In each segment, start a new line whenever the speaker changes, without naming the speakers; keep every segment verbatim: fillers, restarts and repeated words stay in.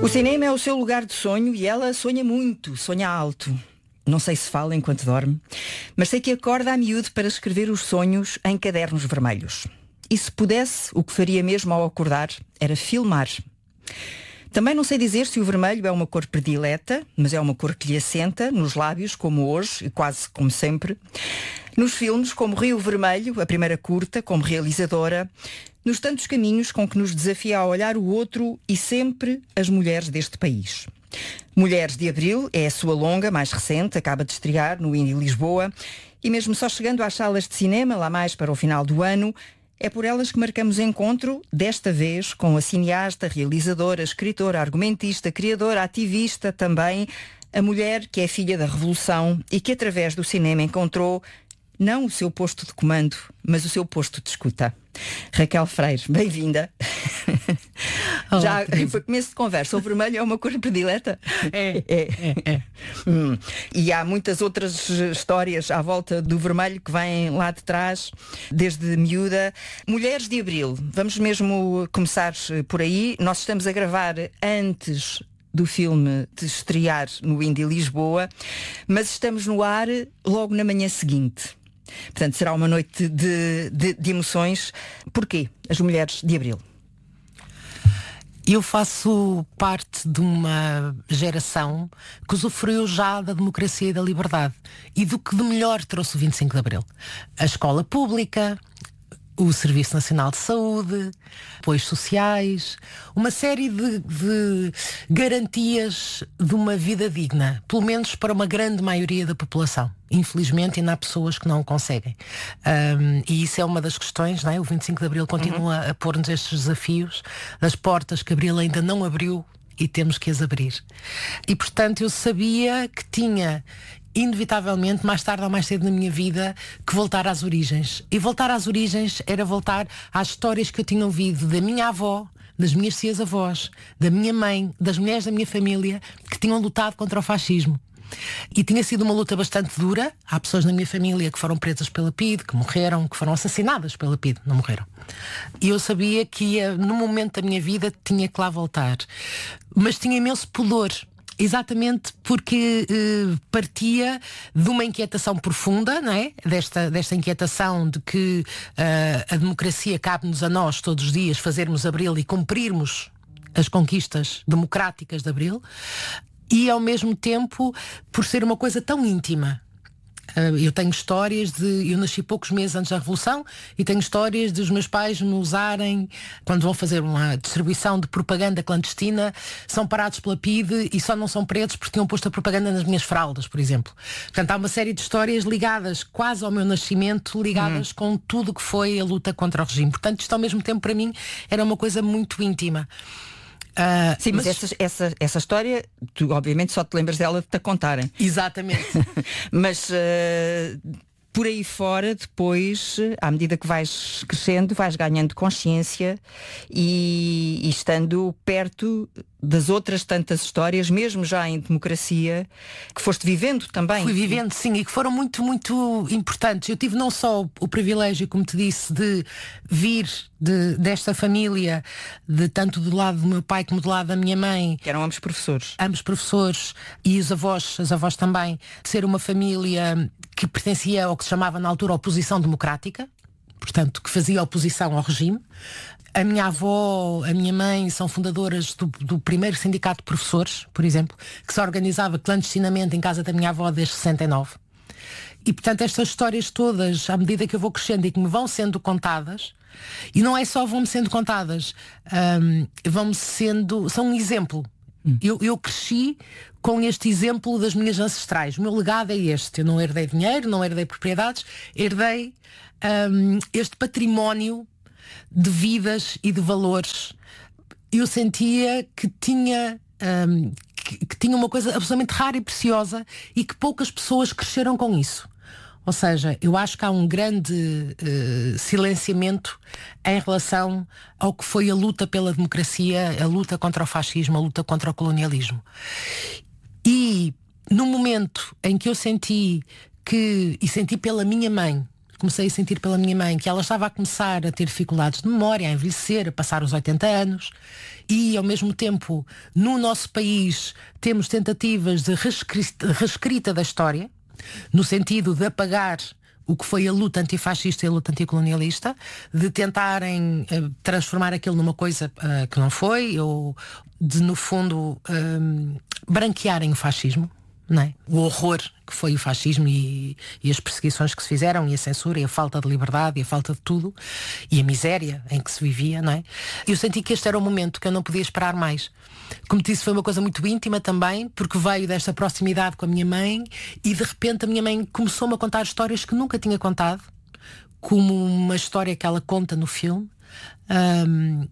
O cinema é o seu lugar de sonho e ela sonha muito, sonha alto. Não sei se fala enquanto dorme, mas sei que acorda a miúdo para escrever os sonhos em cadernos vermelhos. E se pudesse, o que faria mesmo ao acordar era filmar. Também não sei dizer se o vermelho é uma cor predileta, mas é uma cor que lhe assenta nos lábios, como hoje, e quase como sempre. Nos filmes, como Rio Vermelho, a primeira curta, como realizadora, nos tantos caminhos com que nos desafia a olhar o outro e sempre as mulheres deste país. Mulheres de Abril é a sua longa, mais recente, acaba de estrear no Indie Lisboa, e mesmo só chegando às salas de cinema, lá mais para o final do ano, é por elas que marcamos encontro, desta vez com a cineasta, realizadora, escritora, argumentista, criadora, ativista também, a mulher que é filha da Revolução e que através do cinema encontrou não o seu posto de comando, mas o seu posto de escuta. Raquel Freire, bem-vinda.
Olá,
Já para começo de conversa, o vermelho é uma cor predileta?
É, é, é, é.
Hum. E há muitas outras histórias à volta do vermelho que vêm lá de trás, desde miúda. Mulheres de Abril, vamos mesmo começar por aí. Nós estamos a gravar antes do filme de estrear no Indie Lisboa, mas estamos no ar logo na manhã seguinte. Portanto, será uma noite de, de, de emoções. Porquê as Mulheres de Abril?
Eu faço parte de uma geração que usufruiu já da democracia e da liberdade e do que de melhor trouxe o vinte e cinco de Abril. A escola pública, o Serviço Nacional de Saúde, apoios sociais, uma série de, de garantias de uma vida digna, pelo menos para uma grande maioria da população. Infelizmente ainda há pessoas que não o conseguem. Um, e isso é uma das questões, não é? O vinte e cinco de Abril continua uhum. a pôr-nos estes desafios, das portas que Abril ainda não abriu e temos que as abrir. E portanto eu sabia que tinha inevitavelmente, mais tarde ou mais cedo na minha vida, que voltar às origens. E voltar às origens era voltar às histórias que eu tinha ouvido da minha avó, das minhas tias-avós, da minha mãe, das mulheres da minha família que tinham lutado contra o fascismo. E tinha sido uma luta bastante dura. Há pessoas na minha família que foram presas pela P I D, que morreram, que foram assassinadas pela P I D, não morreram. E eu sabia que ia, no momento da minha vida, tinha que lá voltar. Mas tinha imenso pudor. Exatamente porque eh, partia de uma inquietação profunda, não é? Desta, desta inquietação de que eh, a democracia cabe-nos a nós todos os dias fazermos Abril e cumprirmos as conquistas democráticas de Abril, e ao mesmo tempo por ser uma coisa tão íntima. Eu tenho histórias de... Eu nasci poucos meses antes da Revolução e tenho histórias dos meus pais me usarem, quando vão fazer uma distribuição de propaganda clandestina, são parados pela P I D e só não são presos porque tinham posto a propaganda nas minhas fraldas, por exemplo. Portanto, há uma série de histórias ligadas quase ao meu nascimento, ligadas hum. com tudo que foi a luta contra o regime. Portanto, isto ao mesmo tempo para mim era uma coisa muito íntima.
Uh, Sim, mas, mas essa, essa, essa história, tu obviamente só te lembras dela de te a contarem.
Exatamente.
Mas uh, por aí fora, depois, à medida que vais crescendo, vais ganhando consciência e, e estando perto das outras tantas histórias, mesmo já em democracia, que foste vivendo também.
Fui vivendo, sim, e que foram muito, muito importantes. Eu tive não só o privilégio, como te disse, de vir de, desta família, de tanto do lado do meu pai como do lado da minha mãe.
Que eram ambos professores.
Ambos professores, e os avós, as avós também, de ser uma família que pertencia ao que se chamava na altura oposição democrática, portanto, que fazia oposição ao regime. A minha avó, a minha mãe são fundadoras do, do primeiro sindicato de professores, por exemplo, que se organizava clandestinamente em casa da minha avó desde sessenta e nove. E, portanto, estas histórias todas, à medida que eu vou crescendo e que me vão sendo contadas, e não é só vão-me sendo contadas, um, vão-me sendo... são um exemplo. Hum. Eu, eu cresci com este exemplo das minhas ancestrais. O meu legado é este. Eu não herdei dinheiro, não herdei propriedades, herdei um, este património de vidas e de valores. Eu sentia que tinha um, que, que tinha uma coisa absolutamente rara e preciosa e que poucas pessoas cresceram com isso. Ou seja, eu acho que há um grande uh, silenciamento em relação ao que foi a luta pela democracia, a luta contra o fascismo, a luta contra o colonialismo. E no momento em que eu senti que, e senti pela minha mãe, comecei a sentir pela minha mãe que ela estava a começar a ter dificuldades de memória, a envelhecer, a passar os oitenta anos, e ao mesmo tempo no nosso país temos tentativas de reescrita, reescrita da história, no sentido de apagar o que foi a luta antifascista e a luta anticolonialista, de tentarem uh, transformar aquilo numa coisa uh, que não foi, ou de, no fundo, um, branquearem o fascismo, não é? O horror que foi o fascismo e, e as perseguições que se fizeram, e a censura, e a falta de liberdade, e a falta de tudo, e a miséria em que se vivia, não é? Eu senti que este era o momento que eu não podia esperar mais. Como disse, foi uma coisa muito íntima também, porque veio desta proximidade com a minha mãe, e de repente a minha mãe começou-me a contar histórias que nunca tinha contado, como uma história que ela conta no filme, um,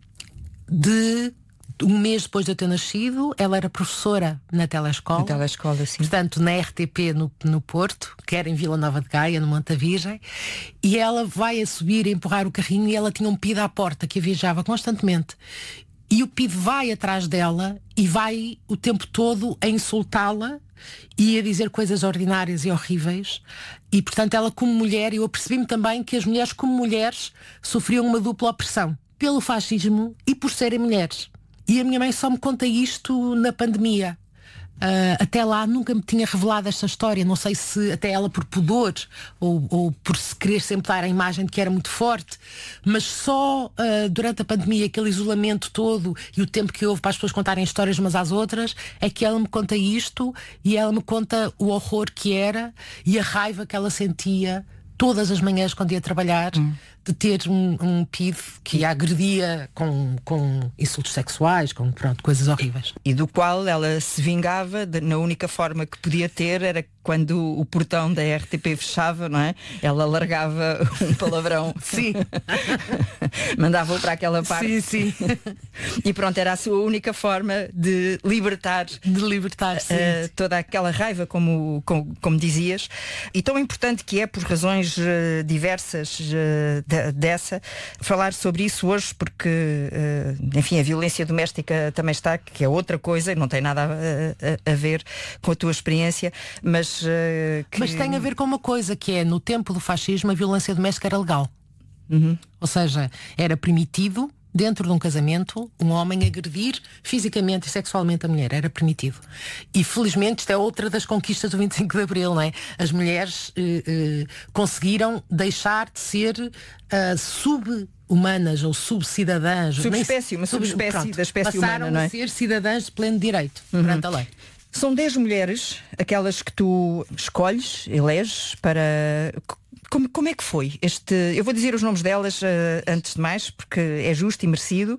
de um mês depois de eu ter nascido. Ela era professora na telescola,
na telescola, sim.
Portanto na R T P no, no Porto, que era em Vila Nova de Gaia, no Monte Virgem, e ela vai a subir, a empurrar o carrinho, e ela tinha um P I D à porta que a viajava constantemente, e o P I D vai atrás dela e vai o tempo todo a insultá-la e a dizer coisas ordinárias e horríveis. E portanto ela, como mulher, eu apercebi-me também que as mulheres como mulheres sofriam uma dupla opressão, pelo fascismo e por serem mulheres. E a minha mãe só me conta isto na pandemia. Uh, até lá nunca me tinha revelado esta história. Não sei se até ela por pudor ou, ou por se querer sempre dar a imagem de que era muito forte, mas só uh, durante a pandemia, aquele isolamento todo e o tempo que houve para as pessoas contarem histórias umas às outras, é que ela me conta isto, e ela me conta o horror que era e a raiva que ela sentia todas as manhãs quando ia trabalhar, hum. de ter um, um P I D que a agredia com, com insultos sexuais, com pronto, coisas horríveis.
E, e do qual ela se vingava de, na única forma que podia ter, era quando o portão da R T P fechava, não é? Ela largava um palavrão.
Sim.
Mandava-o para aquela parte.
Sim, sim.
E pronto, era a sua única forma de libertar,
de libertar sim.
Uh, toda aquela raiva, como, como, como dizias. E tão importante que é, por razões uh, diversas uh, de, dessa, falar sobre isso hoje, porque, uh, enfim, a violência doméstica também está, que é outra coisa, não tem nada a, a, a ver com a tua experiência, mas Uh, que...
Mas tem a ver com uma coisa, que é, no tempo do fascismo a violência doméstica era legal.
Uhum.
Ou seja, era permitido, dentro de um casamento, um homem agredir fisicamente e sexualmente a mulher. Era permitido. E felizmente isto é outra das conquistas do vinte e cinco de Abril, não é? As mulheres uh, uh, conseguiram deixar de ser uh, sub humanas ou subcidadãs.
Subespécie, uma subespécie sub, da espécie
passaram
humana, não é?
a ser cidadãs de pleno direito, uhum. perante a lei.
São dez mulheres, aquelas que tu escolhes, eleges para... Como, como é que foi este... Eu vou dizer os nomes delas uh, antes de mais, porque é justo e merecido uh,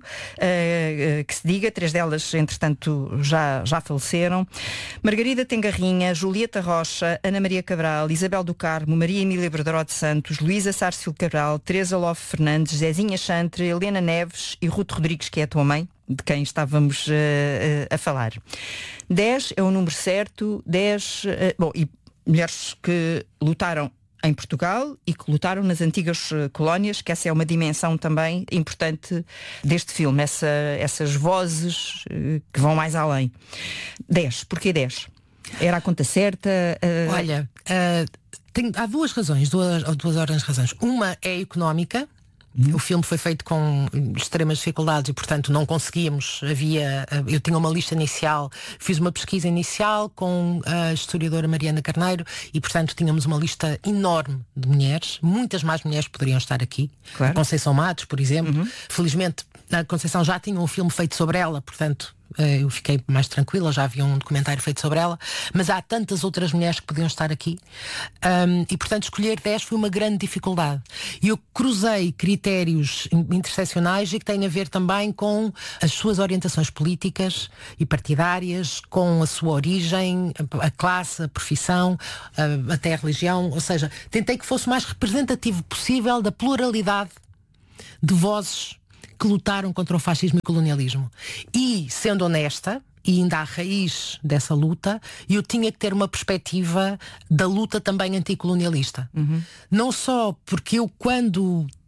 uh, que se diga. Três delas, entretanto, já, já faleceram. Margarida Tengarrinha, Julieta Rocha, Ana Maria Cabral, Isabel do Carmo, Maria Emília Verdaró de Santos, Luísa Sárcio Cabral, Teresa Love Fernandes, Zezinha Chantre, Helena Neves e Ruth Rodrigues, que é a tua mãe, de quem estávamos uh, uh, a falar. Dez é o número certo. Dez... Uh, bom, e mulheres que lutaram em Portugal e que lutaram nas antigas uh, colónias, que essa é uma dimensão também importante deste filme, essa, essas vozes uh, que vão mais além. Dez. Porquê dez? Era a conta certa? Uh...
Olha, uh, tem, há duas razões, duas, duas ordens de razões. Uma é económica. Uhum. O filme foi feito com extremas dificuldades e, portanto, não conseguíamos. Havia, eu tinha uma lista inicial, fiz uma pesquisa inicial com a historiadora Mariana Carneiro e, portanto, tínhamos uma lista enorme de mulheres. Muitas mais mulheres poderiam estar aqui. Claro. A Conceição Matos, por exemplo. Uhum. Felizmente, a Conceição já tinha um filme feito sobre ela, portanto, eu fiquei mais tranquila, já havia um documentário feito sobre ela, mas há tantas outras mulheres que podiam estar aqui, um, e portanto escolher dez foi uma grande dificuldade. E eu cruzei critérios interseccionais e que têm a ver também com as suas orientações políticas e partidárias, com a sua origem, a classe, a profissão, a, até a religião, ou seja, tentei que fosse o mais representativo possível da pluralidade de vozes que lutaram contra o fascismo e o colonialismo. E, sendo honesta, e ainda à raiz dessa luta, eu tinha que ter uma perspectiva da luta também anticolonialista. Uhum. Não só porque eu, quando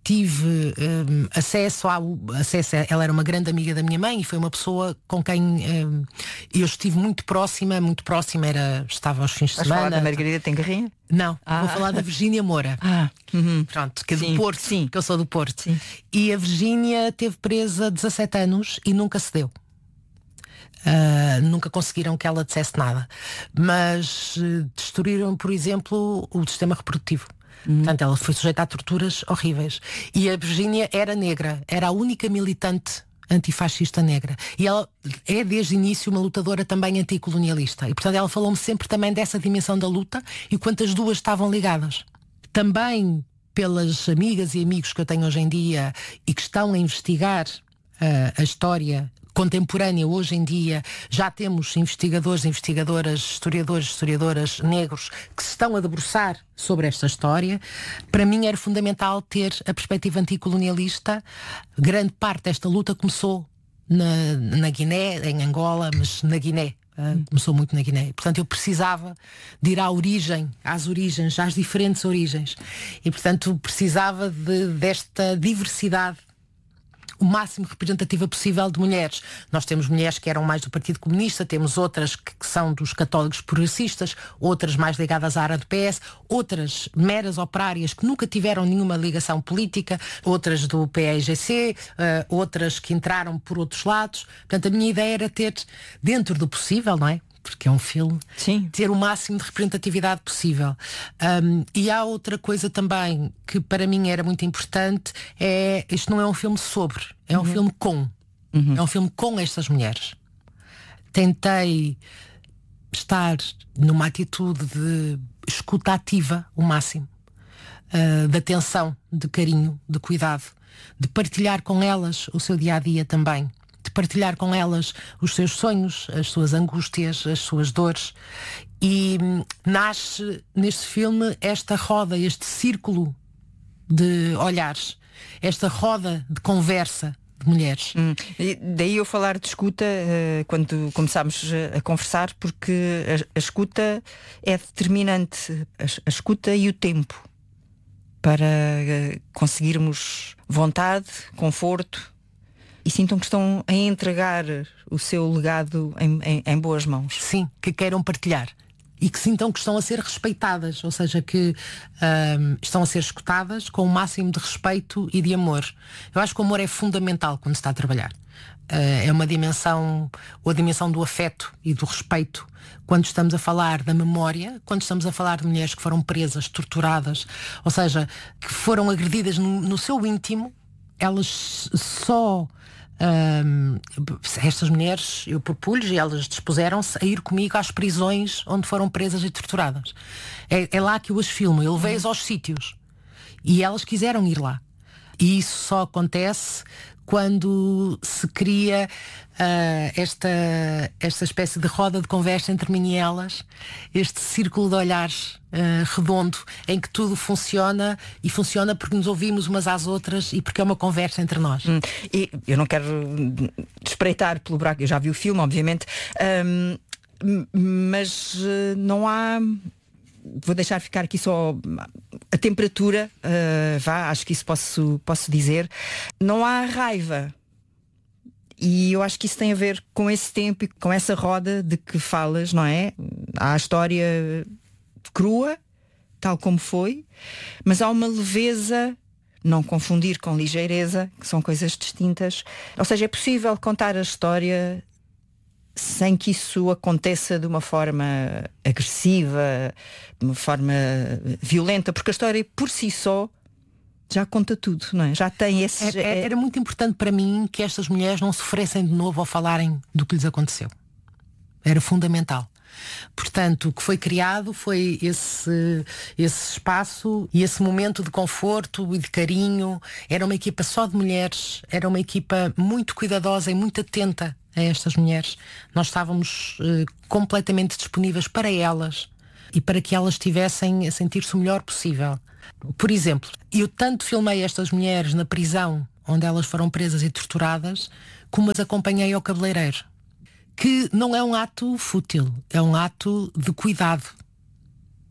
tive um, acesso ao acesso a, ela era uma grande amiga da minha mãe e foi uma pessoa com quem um, eu estive muito próxima, muito próxima, era, estava aos fins de
Vais
semana.
falar da Margarida Tengarrinha?
Não,
ah.
vou falar da Virgínia Moura.
Ah. Uhum.
Pronto, que é
sim,
do Porto,
sim.
que eu sou do Porto.
Sim.
E a Virgínia teve presa dezassete anos e nunca se deu. Uh, nunca conseguiram que ela dissesse nada. Mas uh, destruíram, por exemplo, o sistema reprodutivo. Uhum. Portanto, ela foi sujeita a torturas horríveis. E a Virgínia era negra, era a única militante antifascista negra. E ela é desde o início uma lutadora também anticolonialista. E portanto ela falou-me sempre também dessa dimensão da luta e quanto as duas estavam ligadas. Também pelas amigas e amigos que eu tenho hoje em dia e que estão a investigar uh, a história contemporânea hoje em dia, já temos investigadores, investigadoras, historiadores, historiadoras negros que se estão a debruçar sobre esta história. Para mim era fundamental ter a perspectiva anticolonialista. Grande parte desta luta começou na, na Guiné, em Angola, mas na Guiné. Uh, começou muito na Guiné. Portanto, eu precisava de ir à origem, às origens, às diferentes origens. E, portanto, precisava de, desta diversidade o máximo representativa possível de mulheres. Nós temos mulheres que eram mais do Partido Comunista, temos outras que, que são dos católicos progressistas, outras mais ligadas à área do P S, outras meras operárias que nunca tiveram nenhuma ligação política, outras do P A I G C, uh, outras que entraram por outros lados. Portanto, a minha ideia era ter, dentro do possível, não é? Porque é um filme,
sim,
ter o máximo de representatividade possível. Um, e há outra coisa também que para mim era muito importante, é, isto não é um filme sobre, é um uhum. filme com. Uhum. É um filme com estas mulheres. Tentei estar numa atitude de escuta ativa o máximo, uh, de atenção, de carinho, de cuidado, de partilhar com elas o seu dia-a-dia também. De partilhar com elas os seus sonhos, as suas angústias, as suas dores. E hum, nasce neste filme esta roda, este círculo de olhares, esta roda de conversa de mulheres.
Hum. E daí eu falar de escuta uh, quando começámos a conversar, porque a, a escuta é determinante, a, a escuta e o tempo para uh, conseguirmos vontade, conforto. E sintam que estão a entregar o seu legado em, em, em boas mãos.
Sim, que queiram partilhar. E que sintam que estão a ser respeitadas. Ou seja, que um, estão a ser escutadas com o máximo de respeito e de amor. Eu acho que o amor é fundamental quando se está a trabalhar. Uh, é uma dimensão, ou a dimensão do afeto e do respeito. Quando estamos a falar da memória, quando estamos a falar de mulheres que foram presas, torturadas, ou seja, que foram agredidas no, no seu íntimo, elas só... Um, estas mulheres, eu propus-lhes e elas dispuseram-se a ir comigo às prisões onde foram presas e torturadas. É, é lá que eu as filmo, eu levei-as aos sítios e elas quiseram ir lá. E isso só acontece quando se cria uh, esta, esta espécie de roda de conversa entre mim e elas, este círculo de olhares uh, redondo, em que tudo funciona, e funciona porque nos ouvimos umas às outras e porque é uma conversa entre nós.
Hum, e eu não quero espreitar pelo buraco, eu já vi o filme, obviamente, um, mas uh, não há... Vou deixar ficar aqui só a temperatura, uh, vá, acho que isso posso, posso dizer. Não há raiva. E eu acho que isso tem a ver com esse tempo e com essa roda de que falas, não é? Há a história crua, tal como foi, mas há uma leveza, não confundir com ligeireza, que são coisas distintas. Ou seja, é possível contar a história sem que isso aconteça de uma forma agressiva, de uma forma violenta, porque a história por si só já conta tudo, não é? Já tem esse...
Era, era muito importante para mim que estas mulheres não sofressem de novo ao falarem do que lhes aconteceu. Era fundamental. Portanto, o que foi criado foi esse, esse espaço e esse momento de conforto e de carinho. Era uma equipa só de mulheres, era uma equipa muito cuidadosa e muito atenta a estas mulheres. Nós estávamos eh, completamente disponíveis para elas e para que elas estivessem a sentir-se o melhor possível. Por exemplo, eu tanto filmei estas mulheres na prisão onde elas foram presas e torturadas, como as acompanhei ao cabeleireiro. Que não é um ato fútil, é um ato de cuidado.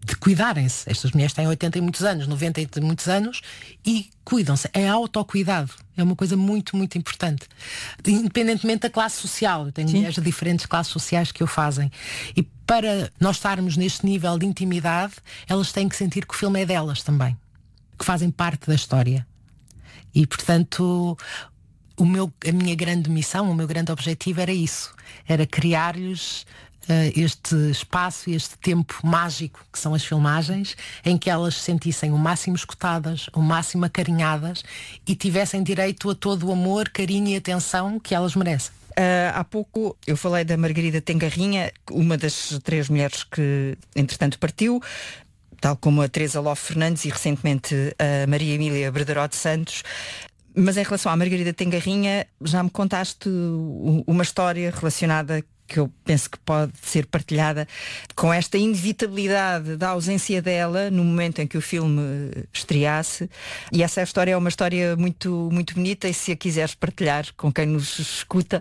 de cuidarem-se. Estas mulheres têm oitenta e muitos anos, noventa e muitos anos e cuidam-se. É autocuidado. É uma coisa muito, muito importante. Independentemente da classe social. Eu tenho Sim. mulheres de diferentes classes sociais que o fazem. E para nós estarmos neste nível de intimidade, elas têm que sentir que o filme é delas também. Que fazem parte da história. E, portanto, o meu, a minha grande missão, o meu grande objetivo era isso. Era criar-lhes Uh, este espaço e este tempo mágico que são as filmagens, em que elas se sentissem o máximo escutadas, o máximo acarinhadas e tivessem direito a todo o amor, carinho e atenção que elas merecem.
Uh, há pouco eu falei da Margarida Tengarrinha, uma das três mulheres que entretanto partiu, tal como a Teresa Ló Fernandes e recentemente a Maria Emília Brederó de Santos. Mas em relação à Margarida Tengarrinha, já me contaste uma história relacionada que eu penso que pode ser partilhada com esta inevitabilidade da ausência dela no momento em que o filme estreasse, e essa história é uma história muito, muito bonita, e se a quiseres partilhar com quem nos escuta.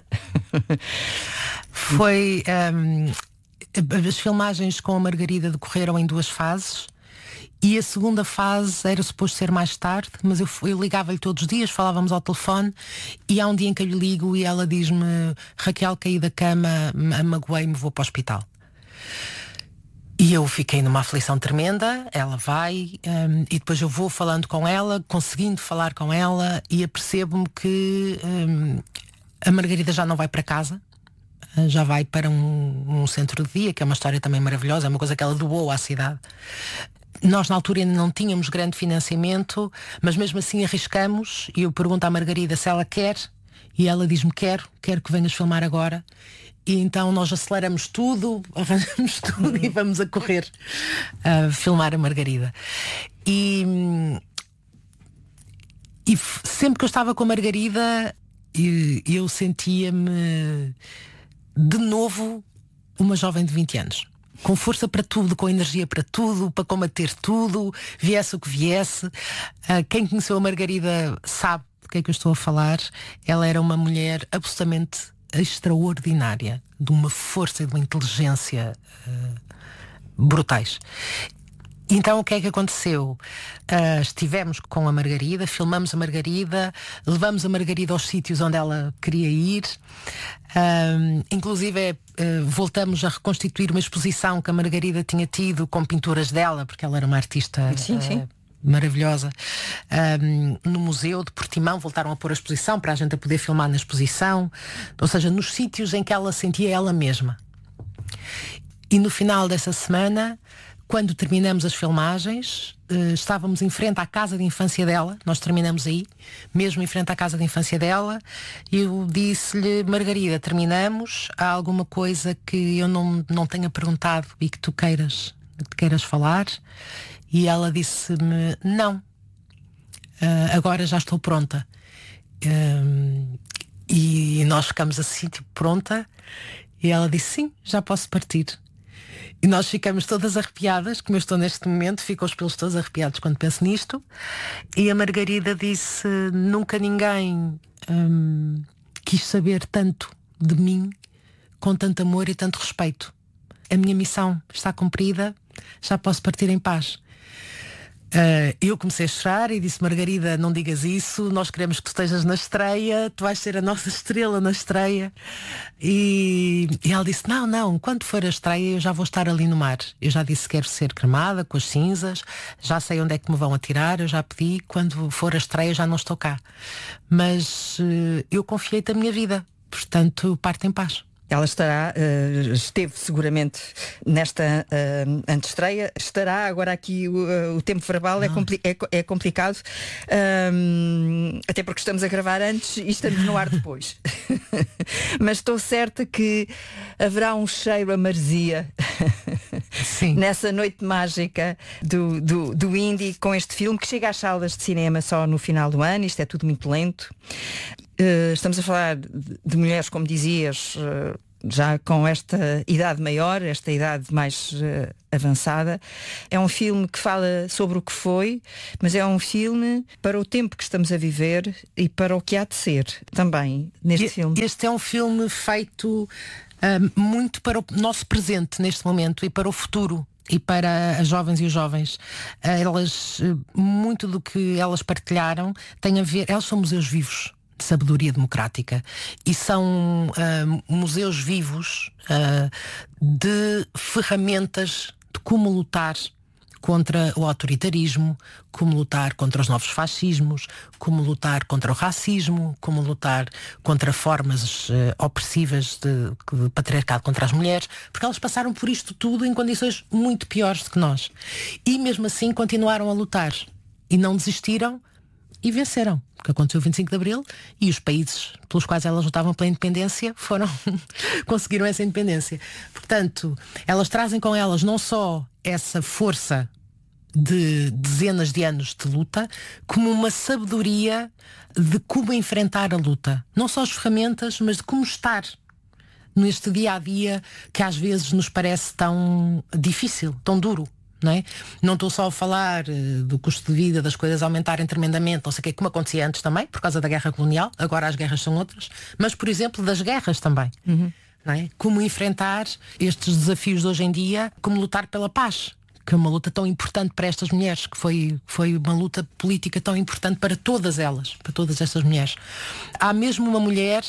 Foi um, as filmagens com a Margarida decorreram em duas fases. E a segunda fase era suposto ser mais tarde, mas eu, eu ligava-lhe todos os dias, falávamos ao telefone, e há um dia em que eu lhe ligo e ela diz-me: Raquel, caí da cama, magoei-me, vou para o hospital. E eu fiquei numa aflição tremenda. Ela vai, um, e depois eu vou falando com ela, conseguindo falar com ela, e apercebo-me que um, a Margarida já não vai para casa, já vai para um, um centro de dia, que é uma história também maravilhosa, é uma coisa que ela doou à cidade. Nós na altura ainda não tínhamos grande financiamento, mas mesmo assim arriscamos, e eu pergunto à Margarida se ela quer, e ela diz-me: quero, quero que venhas filmar agora. E então nós aceleramos tudo, arranjamos tudo uhum. e vamos a correr a filmar a Margarida. E, e sempre que eu estava com a Margarida, eu sentia-me de novo uma jovem de vinte anos. Com força para tudo, com energia para tudo, para combater tudo, viesse o que viesse. Uh, quem conheceu a Margarida sabe do que é que eu estou a falar. Ela era uma mulher absolutamente extraordinária, de uma força e de uma inteligência uh, brutais. Então o que é que aconteceu? Uh, estivemos com a Margarida, filmamos a Margarida, levamos a Margarida aos sítios onde ela queria ir. Uh, inclusive uh, voltamos a reconstituir uma exposição que a Margarida tinha tido com pinturas dela, porque ela era uma artista
sim, sim.
Uh, maravilhosa. Uh, no Museu de Portimão voltaram a pôr a exposição para a gente a poder filmar na exposição, ou seja, nos sítios em que ela sentia ela mesma. E no final dessa semana, quando terminamos as filmagens, uh, estávamos em frente à casa de infância dela. Nós terminamos aí, mesmo em frente à casa de infância dela. E eu disse-lhe: Margarida, terminamos. Há alguma coisa que eu não, não tenha perguntado e que tu queiras, que queiras falar? E ela disse-me: não, uh, agora já estou pronta. Uh, e nós ficamos assim, tipo, pronta. E ela disse: sim, já posso partir. E nós ficamos todas arrepiadas, como eu estou neste momento, fico os pelos todos arrepiados quando penso nisto. E a Margarida disse: nunca ninguém hum, quis saber tanto de mim, com tanto amor e tanto respeito. A minha missão está cumprida, já posso partir em paz. Uh, eu comecei a chorar e disse: Margarida, não digas isso, nós queremos que tu estejas na estreia, tu vais ser a nossa estrela na estreia. E, e ela disse: não, não, quando for a estreia eu já vou estar ali no mar. Eu já disse que quero ser cremada com as cinzas, já sei onde é que me vão atirar, eu já pedi, quando for a estreia já não estou cá. Mas uh, eu confiei-te a minha vida, portanto parto em paz.
Ela estará, uh, esteve seguramente nesta uh, antestreia, estará agora aqui o, uh, o tempo verbal é, compli- é, é complicado, um, até porque estamos a gravar antes e estamos no ar depois. Mas estou certa que haverá um cheiro a maresia nessa noite mágica do, do, do indie, com este filme que chega às salas de cinema só no final do ano. Isto é tudo muito lento. Uh, estamos a falar de, de mulheres, como dizias, uh, já com esta idade maior, esta idade mais uh, avançada. É um filme que fala sobre o que foi, mas é um filme para o tempo que estamos a viver e para o que há de ser também neste
e,
filme.
Este é um filme feito uh, muito para o nosso presente neste momento e para o futuro. e para as jovens e os jovens. Elas, muito do que elas partilharam tem a ver, elas são museus vivos de sabedoria democrática e são uh, museus vivos uh, de ferramentas de como lutar contra o autoritarismo, como lutar contra os novos fascismos, como lutar contra o racismo, como lutar contra formas uh, opressivas de, de patriarcado contra as mulheres, porque elas passaram por isto tudo em condições muito piores do que nós. E mesmo assim continuaram a lutar e não desistiram e venceram. Porque aconteceu o vinte e cinco de Abril e os países pelos quais elas lutavam pela independência foram conseguiram essa independência. Portanto, elas trazem com elas não só essa força de dezenas de anos de luta, como uma sabedoria de como enfrentar a luta. Não só as ferramentas, mas de como estar neste dia-a-dia que às vezes nos parece tão difícil, tão duro. Não é? Não estou só a falar uh, do custo de vida, das coisas aumentarem tremendamente, não sei o que, como acontecia antes também, por causa da guerra colonial, agora as guerras são outras, mas, por exemplo, das guerras também. Uhum. Não é? Como enfrentar estes desafios de hoje em dia, como lutar pela paz, que é uma luta tão importante para estas mulheres, que foi, foi uma luta política tão importante para todas elas, para todas estas mulheres. Há mesmo uma mulher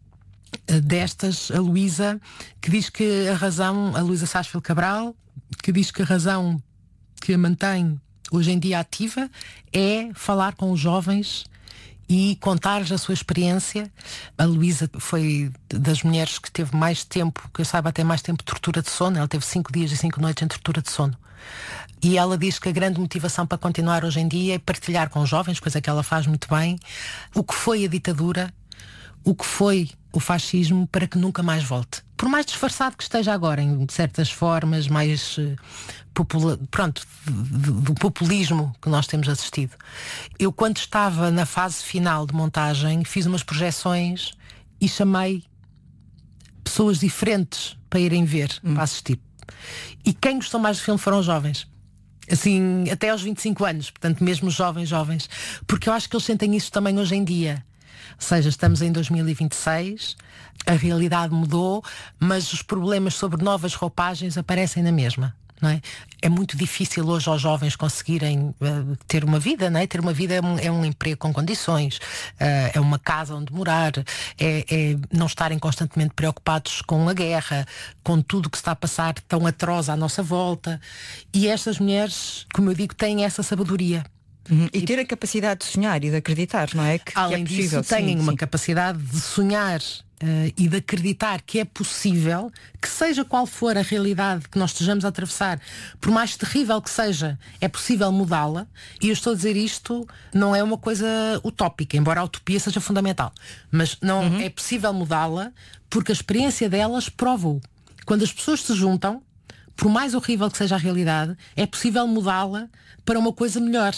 uh, destas, a Luísa, que diz que a razão, a Luísa Sarsfield Cabral, que diz que a razão que a mantém hoje em dia ativa é falar com os jovens e contar-lhes a sua experiência. A Luísa foi das mulheres que teve mais tempo, que eu saiba até mais tempo, de tortura de sono. Ela teve cinco dias e cinco noites em tortura de sono. E ela diz que a grande motivação para continuar hoje em dia é partilhar com os jovens, coisa que ela faz muito bem, o que foi a ditadura, o que foi o fascismo, para que nunca mais volte. Por mais disfarçado que esteja agora, em certas formas mais uh, popula- pronto, do populismo que nós temos assistido. Eu, quando estava na fase final de montagem, fiz umas projeções e chamei pessoas diferentes para irem ver, hum. para assistir. E quem gostou mais do filme foram os jovens. Assim, até aos vinte e cinco anos, portanto, mesmo jovens, jovens. Porque eu acho que eles sentem isso também hoje em dia. Ou seja, estamos em dois mil e vinte e seis, a realidade mudou, mas os problemas sobre novas roupagens aparecem na mesma. Não é? É muito difícil hoje aos jovens conseguirem uh, ter uma vida, não é? Ter uma vida é um, é um emprego com condições, uh, é uma casa onde morar, é, é não estarem constantemente preocupados com a guerra, com tudo o que está a passar tão atroz à nossa volta. E estas mulheres, como eu digo, têm essa sabedoria.
Uhum. E ter a capacidade de sonhar e de acreditar, não é? Que,
além
que é possível.
disso, têm
sim,
uma
sim.
capacidade de sonhar uh, e de acreditar que é possível, que seja qual for a realidade que nós estejamos a atravessar, por mais terrível que seja, é possível mudá-la. E eu estou a dizer isto, não é uma coisa utópica, embora a utopia seja fundamental, mas não uhum. é possível mudá-la, porque a experiência delas prova-o. Quando as pessoas se juntam, por mais horrível que seja a realidade, é possível mudá-la para uma coisa melhor.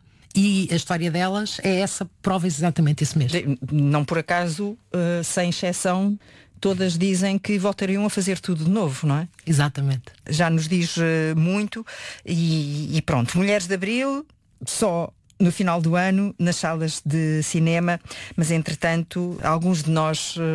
E a história delas é essa, prova exatamente isso mesmo.
Não por acaso, uh, sem exceção, todas dizem que voltariam a fazer tudo de novo, não é?
Exatamente.
Já nos diz uh, muito e, e pronto, Mulheres de Abril, só no final do ano, nas salas de cinema, mas entretanto, alguns de nós uh,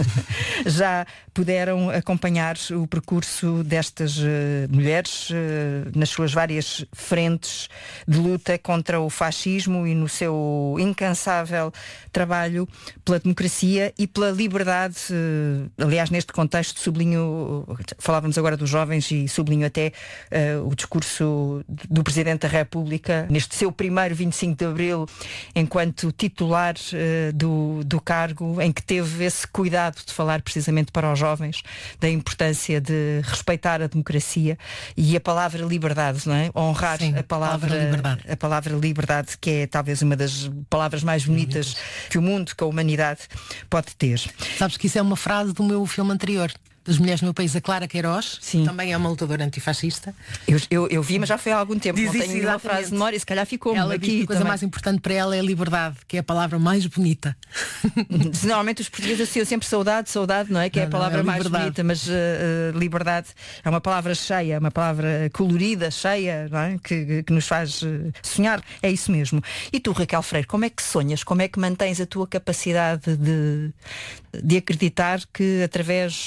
já puderam acompanhar o percurso destas uh, mulheres uh, nas suas várias frentes de luta contra o fascismo e no seu incansável trabalho pela democracia e pela liberdade. Uh, aliás, neste contexto sublinho, falávamos agora dos jovens e sublinho até uh, o discurso do Presidente da República neste seu primeiro vinte e cinco de Abril, enquanto titular uh, do, do cargo, em que teve esse cuidado de falar precisamente para os jovens da importância de respeitar a democracia e a palavra liberdade, não é? Honrar
Sim,
a palavra, palavra liberdade. A palavra liberdade, que é talvez uma das palavras mais bonitas que o mundo, que a humanidade pode ter.
Sabes que isso é uma frase do meu filme anterior, das Mulheres do Meu País, a Clara Queiroz. Sim. Também é uma lutadora antifascista.
Eu, eu, eu vi, mas já foi há algum tempo.
Diz
não tenho uma frase de memória, se calhar ficou
ela
aqui.
Diz que a coisa
também.
mais importante para ela é a liberdade, que é a palavra mais bonita.
Normalmente os portugueses associam sempre saudade, saudade, não é? Que não, é a palavra é a mais bonita, mas uh, uh, liberdade é uma palavra cheia, uma palavra colorida, cheia, não é? que, que nos faz uh, sonhar. É isso mesmo. E tu, Raquel Freire, como é que sonhas? Como é que mantens a tua capacidade de, de acreditar que através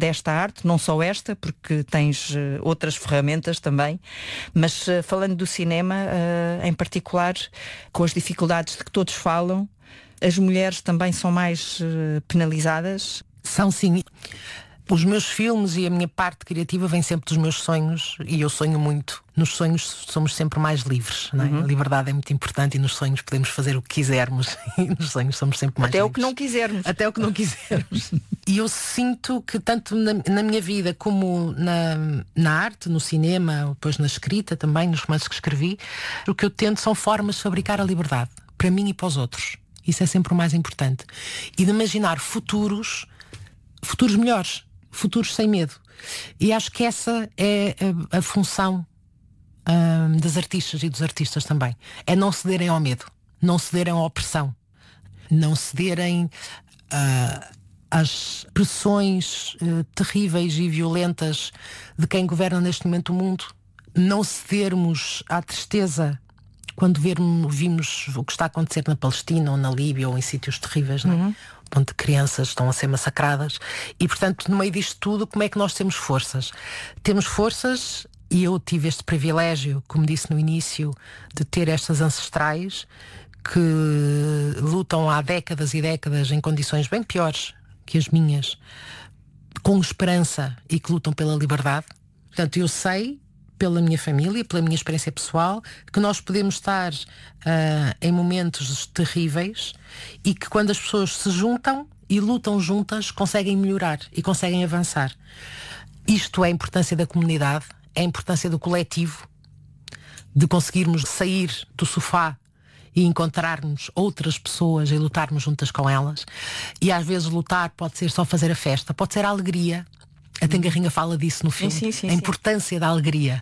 desta arte, não só esta, porque tens uh, outras ferramentas também, mas uh, falando do cinema, uh, em particular, com as dificuldades de que todos falam, as mulheres também são mais uh, penalizadas?
São, sim. Os meus filmes e a minha parte criativa vem sempre dos meus sonhos, e eu sonho muito. Nos sonhos somos sempre mais livres, não é? Uhum. A liberdade é muito importante, e nos sonhos podemos fazer o que quisermos, e nos sonhos somos sempre mais
Até
livres.
Até o que não quisermos.
Até o que não quisermos. E eu sinto que tanto na, na minha vida como na, na arte, no cinema, depois na escrita também, nos romances que escrevi, o que eu tento são formas de fabricar a liberdade, para mim e para os outros. Isso é sempre o mais importante. E de imaginar futuros, futuros melhores. Futuros sem medo. E acho que essa é a, a função hum, das artistas e dos artistas também. É não cederem ao medo, não cederem à opressão, não cederem uh, às pressões uh, terríveis e violentas de quem governa neste momento o mundo, não cedermos à tristeza quando vermos, vimos o que está a acontecer na Palestina ou na Líbia ou em sítios terríveis, não é? Uhum. Onde crianças estão a ser massacradas. E, portanto, no meio disto tudo, como é que nós temos forças? Temos forças, e eu tive este privilégio, como disse no início, de ter estas ancestrais que lutam há décadas e décadas em condições bem piores que as minhas, com esperança, e que lutam pela liberdade. Portanto, eu sei, pela minha família, pela minha experiência pessoal, que nós podemos estar uh, em momentos terríveis, e que quando as pessoas se juntam e lutam juntas, conseguem melhorar e conseguem avançar. Isto é a importância da comunidade, é a importância do coletivo, de conseguirmos sair do sofá e encontrarmos outras pessoas e lutarmos juntas com elas. E às vezes lutar pode ser só fazer a festa, pode ser a alegria. A Tangarrinha fala disso no filme,
sim, sim, sim,
a importância sim. da alegria,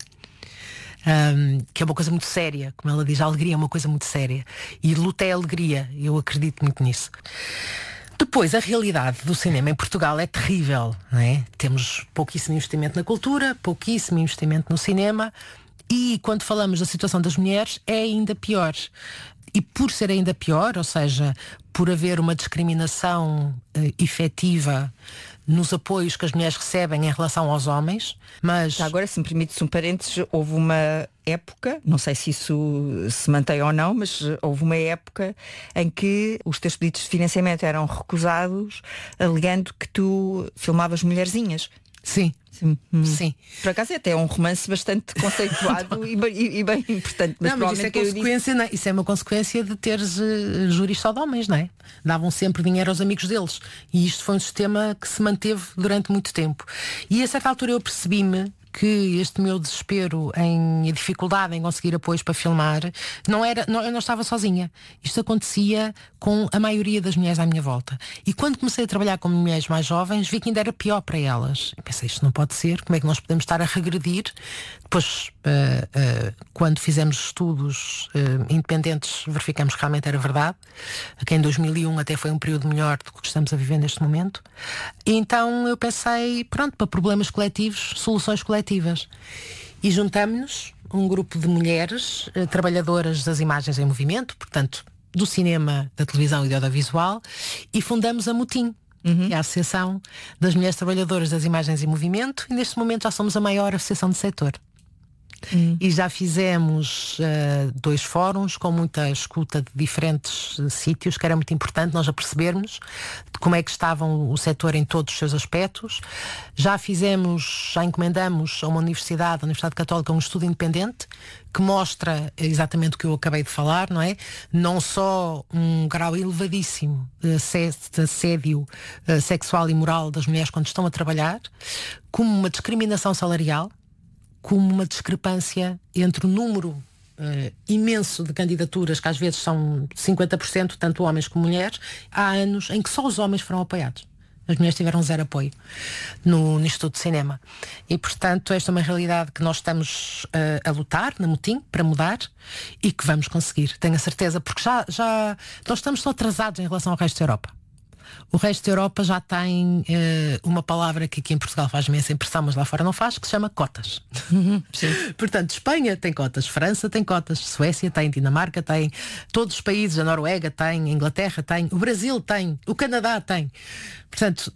um, que é uma coisa muito séria, como ela diz, a alegria é uma coisa muito séria, e luta é alegria, eu acredito muito nisso. Depois, a realidade do cinema em Portugal é terrível, não é? Temos pouquíssimo investimento na cultura, pouquíssimo investimento no cinema, e quando falamos da situação das mulheres é ainda pior. E por ser ainda pior, ou seja, por haver uma discriminação uh, efetiva nos apoios que as mulheres recebem em relação aos homens, mas...
Já agora, se me permites um parênteses, houve uma época, não sei se isso se mantém ou não, mas houve uma época em que os teus pedidos de financiamento eram recusados, alegando que tu filmavas mulherzinhas.
Sim.
Sim. Hum.
Sim.
Por acaso é até um romance bastante conceituado e, bem, e bem importante. Mas,
não, mas isso é consequência, disse... não, isso é uma consequência de teres uh, júris só de homens, não é? Davam sempre dinheiro aos amigos deles. E isto foi um sistema que se manteve durante muito tempo. E a certa altura eu percebi-me que este meu desespero em a dificuldade em conseguir apoios para filmar não era, não, eu não estava sozinha. Isto acontecia com a maioria das mulheres à minha volta. E quando comecei a trabalhar com mulheres mais jovens, vi que ainda era pior para elas. E pensei, isto não pode ser, como é que nós podemos estar a regredir? Depois, uh, uh, quando fizemos estudos uh, independentes, verificamos que realmente era verdade, que em dois mil e um até foi um período melhor do que estamos a viver neste momento. E então eu pensei, pronto, para problemas coletivos, soluções coletivas. E juntamos-nos, um grupo de mulheres uh, trabalhadoras das imagens em movimento, portanto, do cinema, da televisão e do audiovisual, e fundamos a Mutim. Uhum. Que é a Associação das Mulheres Trabalhadoras das Imagens em Movimento, e neste momento já somos a maior associação do setor. Uhum. E já fizemos uh, dois fóruns com muita escuta de diferentes uh, sítios, que era muito importante nós a percebermos de como é que estavam o setor em todos os seus aspectos. Já fizemos, já encomendamos a uma universidade, a Universidade Católica, um estudo independente que mostra exatamente o que eu acabei de falar, não é? Não só um grau elevadíssimo de assédio uh, sexual e moral das mulheres quando estão a trabalhar, como uma discriminação salarial, como uma discrepância entre o número uh, imenso de candidaturas, que às vezes são cinquenta por cento, tanto homens como mulheres. Há anos em que só os homens foram apoiados. As mulheres tiveram zero apoio no, no Instituto de Cinema. E, portanto, esta é uma realidade que nós estamos uh, a lutar na Mutim para mudar e que vamos conseguir, tenho a certeza, porque já, já nós estamos só atrasados em relação ao resto da Europa. O resto da Europa já tem uh, uma palavra que aqui em Portugal faz imensa impressão, mas lá fora não faz, que se chama cotas. Sim. Portanto, Espanha tem cotas, França tem cotas, Suécia tem, Dinamarca tem, todos os países, a Noruega tem, a Inglaterra tem, o Brasil tem, o Canadá tem. Portanto,